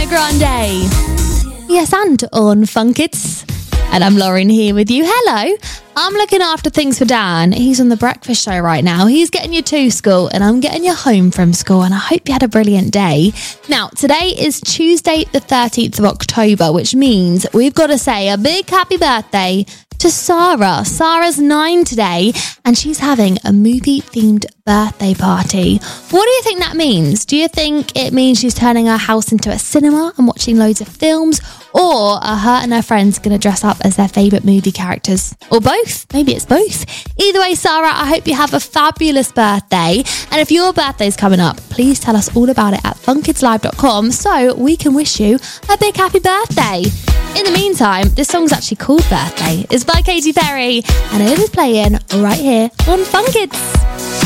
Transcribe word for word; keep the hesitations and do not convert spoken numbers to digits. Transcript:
Grande. Yes, and on Funkits. And I'm Lauren here with you. Hello. I'm looking after things for Dan. He's on the breakfast show right now. He's getting you to school and I'm getting you home from school, and I hope you had a brilliant day. Now, today is Tuesday the thirteenth of October, which means we've got to say a big happy birthday to Sarah. Sarah's nine today and she's having a movie-themed birthday party. What do you think that means? Do you think it means she's turning her house into a cinema and watching loads of films? Or are her and her friends going to dress up as their favourite movie characters? Or both? Maybe it's both. Either way, Sarah, I hope you have a fabulous birthday. And if your birthday's coming up, please tell us all about it at fun kids live dot com so we can wish you a big happy birthday. In the meantime, this song's actually called Birthday. It's by Katy Perry and it is playing right here on Fun Kids.